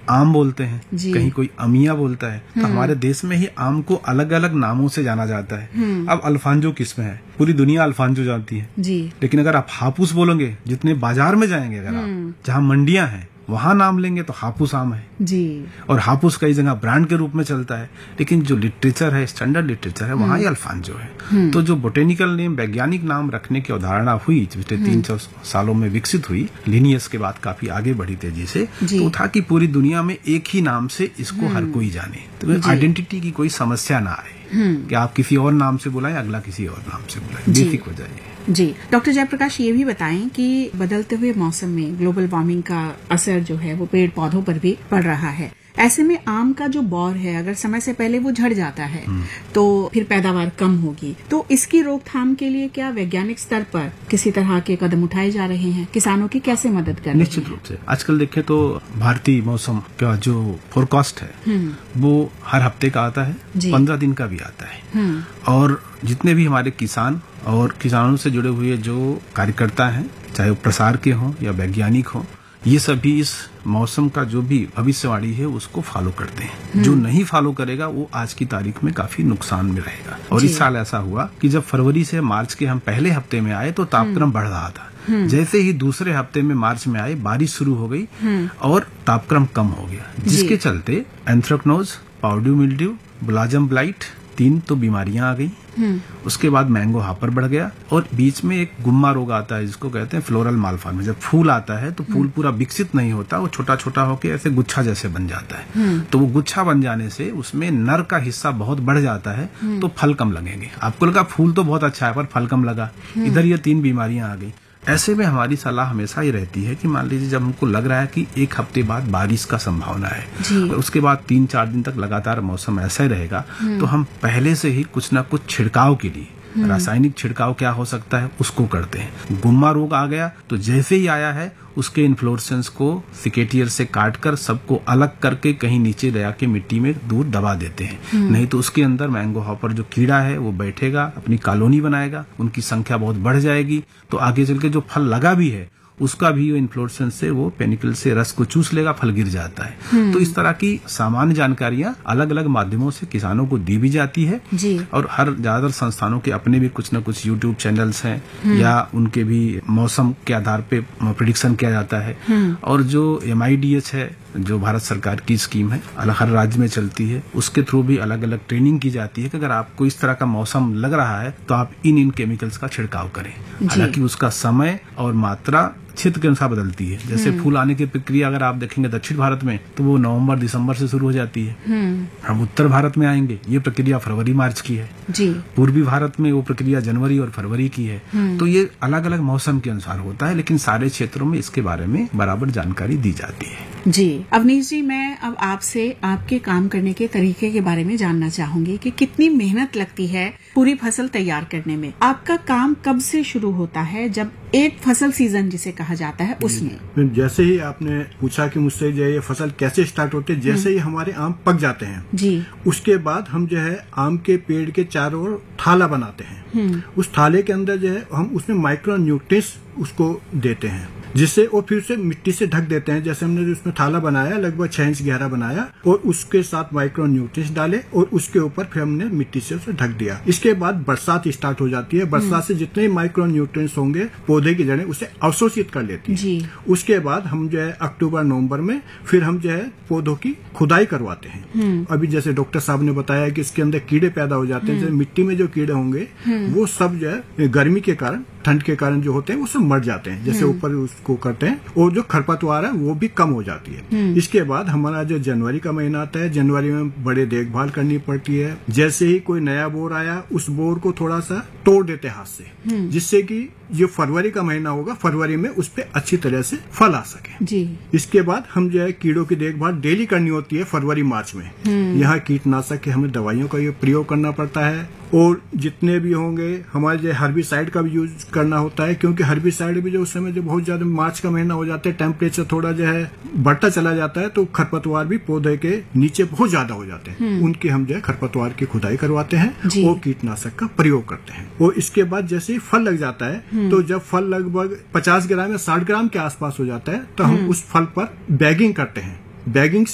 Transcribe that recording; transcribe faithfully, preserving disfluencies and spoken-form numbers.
आम बोलते हैं, कहीं कोई अमिया बोलता है। तो हमारे देश में ही आम को अलग अलग नामों से जाना जाता है। अब अल्फांजो किस्म है, पूरी दुनिया अल्फांजो जानती है जी। लेकिन अगर आप हापुस बोलोगे, जितने बाजार में जाएंगे अगर आप, जहाँ मंडियां हैं वहां नाम लेंगे तो हापुस आम है जी। और हापुस कई जगह ब्रांड के रूप में चलता है, लेकिन जो लिटरेचर है, स्टैंडर्ड लिटरेचर है, वहां ये अल्फांजो है। तो जो बोटेनिकल नेम, वैज्ञानिक नाम रखने की अवधारणा हुई पिछले तीन चार सालों में विकसित हुई, लिनियस के बाद काफी आगे बढ़ी तेजी से, तो था कि पूरी दुनिया में एक ही नाम से इसको हर कोई जाने, तो आइडेंटिटी की कोई समस्या ना आए कि आप किसी और नाम से बुलाएं, अगला किसी और नाम से बुलाएं, बेसिक हो जाए जी। डॉक्टर जयप्रकाश, ये भी बताएं कि बदलते हुए मौसम में ग्लोबल वार्मिंग का असर जो है वो पेड़ पौधों पर भी पड़ रहा है। ऐसे में आम का जो बौर है, अगर समय से पहले वो झड़ जाता है तो फिर पैदावार कम होगी। तो इसकी रोकथाम के लिए क्या वैज्ञानिक स्तर पर किसी तरह के कदम उठाए जा रहे हैं? किसानों की कैसे मदद कर रहे हैं? निश्चित रूप से आजकल देखें तो भारतीय मौसम का जो फोरकास्ट है वो हर हफ्ते का आता है, पंद्रह दिन का भी आता है। और जितने भी हमारे किसान और किसानों से जुड़े हुए जो कार्यकर्ता हैं, चाहे वो प्रसार के हों या वैज्ञानिक हों, ये सभी इस मौसम का जो भी भविष्यवाणी है उसको फॉलो करते हैं। जो नहीं फॉलो करेगा वो आज की तारीख में काफी नुकसान में रहेगा। और इस साल ऐसा हुआ कि जब फरवरी से मार्च के हम पहले हफ्ते में आए तो तापक्रम बढ़ रहा था। जैसे ही दूसरे हफ्ते में मार्च में आए, बारिश शुरू हो गई और तापक्रम कम हो गया, जिसके चलते anthracnose, powder mildew, Blossom blight, तीन तो बीमारियां आ गई। उसके बाद मैंगो हापर बढ़ गया और बीच में एक गुम्मा रोग आता है जिसको कहते हैं फ्लोरल मालफॉर्मेशन। जब फूल आता है तो फूल पूरा विकसित नहीं होता, वो छोटा छोटा होकर ऐसे गुच्छा जैसे बन जाता है। तो वो गुच्छा बन जाने से उसमें नर का हिस्सा बहुत बढ़ जाता है, तो फल कम लगेंगे। आपको लगा फूल तो बहुत अच्छा है पर फल कम लगा, इधर ये तीन बीमारियां आ गई। ऐसे में हमारी सलाह हमेशा ही रहती है कि मान लीजिए जब हमको लग रहा है कि एक हफ्ते बाद बारिश का संभावना है और उसके बाद तीन चार दिन तक लगातार मौसम ऐसा ही रहेगा, तो हम पहले से ही कुछ ना कुछ छिड़काव के लिए, रासायनिक छिड़काव क्या हो सकता है उसको करते हैं। गुम्मा रोग आ गया तो जैसे ही आया है उसके इन्फ्लोरेसेंस को सिकेटियर से काटकर सबको अलग करके कहीं नीचे ले जाके मिट्टी में दूर दबा देते हैं। नहीं तो उसके अंदर मैंगो हॉपर जो कीड़ा है वो बैठेगा, अपनी कॉलोनी बनाएगा, उनकी संख्या बहुत बढ़ जाएगी। तो आगे चल के जो फल लगा भी है उसका भी इन्फ्लोरेसेंस से वो पेनिकल से रस को चूस लेगा, फल गिर जाता है। तो इस तरह की सामान्य जानकारियां अलग अलग माध्यमों से किसानों को दी भी जाती है जी। और हर ज्यादातर संस्थानों के अपने भी कुछ न कुछ यूट्यूब चैनल्स हैं या उनके भी मौसम के आधार पे प्रिडिक्शन किया जाता है। और जो एम आई डी एच है, जो भारत सरकार की स्कीम है, हर राज्य में चलती है, उसके थ्रू भी अलग अलग ट्रेनिंग की जाती है कि अगर आपको इस तरह का मौसम लग रहा है तो आप इन इन केमिकल्स का छिड़काव करें। हालांकि उसका समय और मात्रा क्षेत्र के अनुसार बदलती है। जैसे फूल आने की प्रक्रिया अगर आप देखेंगे दक्षिण भारत में तो वो नवंबर दिसंबर से शुरू हो जाती है। हम उत्तर भारत में आएंगे, ये प्रक्रिया फरवरी मार्च की है जी। पूर्वी भारत में वो प्रक्रिया जनवरी और फरवरी की है। तो ये अलग अलग मौसम के अनुसार होता है, लेकिन सारे क्षेत्रों में इसके बारे में बराबर जानकारी दी जाती है जी। अवनीश जी, मैं अब आपसे आपके काम करने के तरीके के बारे में जानना चाहूंगी कि कितनी मेहनत लगती है पूरी फसल तैयार करने में। आपका काम कब से शुरू होता है, जब एक फसल सीजन जिसे कहा जाता है उसमें? जैसे ही आपने पूछा कि मुझसे जो है ये फसल कैसे स्टार्ट होती है, जैसे ही हमारे आम पक जाते हैं जी, उसके बाद हम जो है आम के पेड़ के चारों ओर थाला बनाते हैं। उस थाले के अंदर जो है हम उसमें माइक्रो न्यूट्रिएंट्स उसको देते हैं, जिससे वो फिर से मिट्टी से ढक देते हैं। जैसे हमने उसमें थाला बनाया, लगभग छह इंच गहरा बनाया और उसके साथ माइक्रो न्यूट्रिएंट्स डाले और उसके ऊपर फिर हमने मिट्टी से उसे ढक दिया। इसके बाद बरसात स्टार्ट हो जाती है। बरसात से जितने माइक्रो न्यूट्रिएंट्स होंगे पौधे की जड़ें उसे अवशोषित कर लेती है। उसके बाद हम जो है अक्टूबर नवंबर में फिर हम जो है पौधों की खुदाई करवाते हैं। अभी जैसे डॉक्टर साहब ने बताया कि इसके अंदर कीड़े पैदा हो जाते हैं, जैसे मिट्टी में जो कीड़े होंगे वो सब जो है गर्मी के कारण, ठंड के कारण जो होते हैं वो सब मर जाते हैं, जैसे ऊपर उसको करते हैं, और जो खरपतवार है वो भी कम हो जाती है। इसके बाद हमारा जो जनवरी का महीना आता है, जनवरी में बड़े देखभाल करनी पड़ती है। जैसे ही कोई नया बोर आया उस बोर को थोड़ा सा तोड़ देते हाथ से, जिससे कि जो फरवरी का महीना होगा फरवरी में उस पर अच्छी तरह से फल आ सके जी। इसके बाद हम जो है कीड़ों की देखभाल डेली करनी होती है फरवरी मार्च में। यहाँ कीटनाशक के हमें दवाइयों का ये प्रयोग करना पड़ता है और जितने भी होंगे हमारे जो हर्बिसाइड का भी यूज करना होता है, क्योंकि हर्बिसाइड भी जो उस समय जो बहुत ज्यादा मार्च का महीना हो जाता है, टेम्परेचर थोड़ा जो है बढ़ता चला जाता है, तो खरपतवार भी पौधे के नीचे बहुत ज्यादा हो जाते हैं। उनकी हम जो है खरपतवार की खुदाई करवाते हैं और कीटनाशक का प्रयोग करते हैं। और इसके बाद जैसे ही फल लग जाता है, तो जब फल लगभग पचास ग्राम या साठ ग्राम के आसपास हो जाता है तो हम उस फल पर बैगिंग करते हैं। बैगिंग